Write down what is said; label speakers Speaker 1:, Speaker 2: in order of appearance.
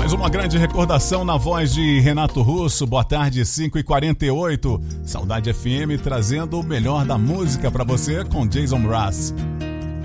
Speaker 1: Mais uma grande recordação na voz de Renato Russo. Boa tarde, 5h48. Saudade FM trazendo o melhor da música pra você com Jason Mraz.